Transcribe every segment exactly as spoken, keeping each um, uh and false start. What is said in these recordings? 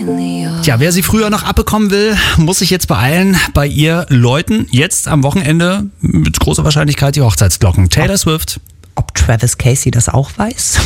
Tja, wer sie früher noch abbekommen will, muss sich jetzt beeilen. Bei ihr läuten jetzt am Wochenende mit großer Wahrscheinlichkeit die Hochzeitsglocken. Taylor Swift. Ob Travis Casey das auch weiß?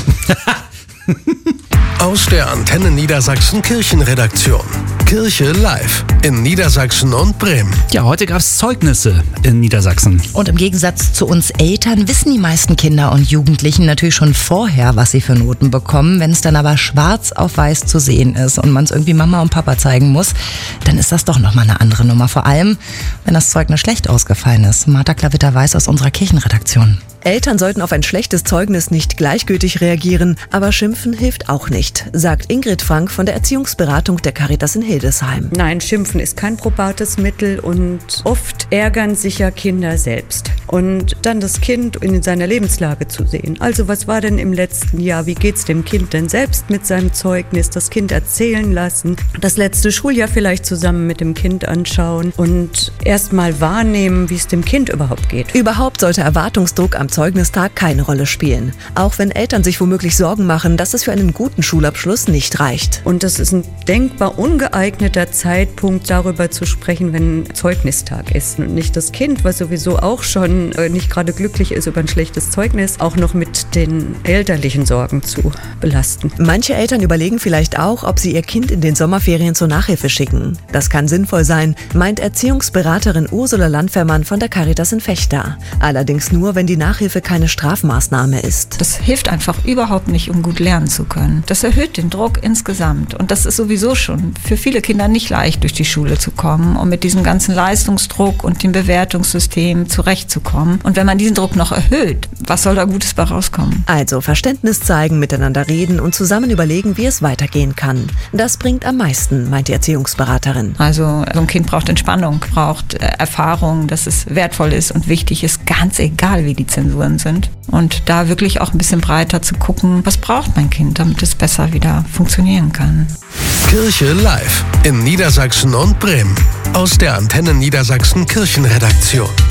Aus der Antenne Niedersachsen Kirchenredaktion. Kirche live in Niedersachsen und Bremen. Ja, heute gab es Zeugnisse in Niedersachsen. Und im Gegensatz zu uns Eltern wissen die meisten Kinder und Jugendlichen natürlich schon vorher, was sie für Noten bekommen. Wenn es dann aber schwarz auf weiß zu sehen ist und man es irgendwie Mama und Papa zeigen muss, dann ist das doch nochmal eine andere Nummer. Vor allem, wenn das Zeugnis schlecht ausgefallen ist. Martha Klavitter-Weiß aus unserer Kirchenredaktion. Eltern sollten auf ein schlechtes Zeugnis nicht gleichgültig reagieren, aber schimpfen hilft auch nicht, sagt Ingrid Frank von der Erziehungsberatung der Caritas in Hildesheim. Nein, Schimpfen ist kein probates Mittel und oft ärgern sich ja Kinder selbst. Und dann das Kind in seiner Lebenslage zu sehen. Also was war denn im letzten Jahr? Wie geht's dem Kind denn selbst mit seinem Zeugnis? Das Kind erzählen lassen, das letzte Schuljahr vielleicht zusammen mit dem Kind anschauen und erst mal wahrnehmen, wie es dem Kind überhaupt geht. Überhaupt sollte Erwartungsdruck am Zeugnistag keine Rolle spielen. Auch wenn Eltern sich womöglich Sorgen machen, dass es für einen guten Schulabschluss nicht reicht. Und das ist ein denkbar ungeeigneter Zeitpunkt, darüber zu sprechen, wenn Zeugnistag ist. Und nicht das Kind, was sowieso auch schon äh, nicht gerade glücklich ist über ein schlechtes Zeugnis, auch noch mit den elterlichen Sorgen zu belasten. Manche Eltern überlegen vielleicht auch, ob sie ihr Kind in den Sommerferien zur Nachhilfe schicken. Das kann sinnvoll sein, meint Erziehungsberaterin Ursula Landwehrmann von der Caritas in Vechta. Allerdings nur, wenn die Nachhilfe keine Strafmaßnahme ist. Das hilft einfach überhaupt nicht, um gut lernen zu können. Das erhöht den Druck insgesamt. Und das ist sowieso schon für viele Kinder nicht leicht, durch die Schule zu kommen und mit diesem ganzen Leistungsdruck und dem Bewertungssystem zurechtzukommen. Und wenn man diesen Druck noch erhöht, was soll da Gutes bei rauskommen? Also Verständnis zeigen, miteinander reden und zusammen überlegen, wie es weitergehen kann. Das bringt am meisten, meint die Erziehungsberaterin. Also so ein Kind braucht Entspannung, braucht äh, Erfahrung, dass es wertvoll ist und wichtig ist, ganz egal, wie die Zensuren sind. Und da wirklich auch ein bisschen breiter zu gucken, was braucht mein Kind, damit es besser wieder funktionieren kann. Kirche live in Niedersachsen und Bremen. Aus der Antenne Niedersachsen Kirchenredaktion.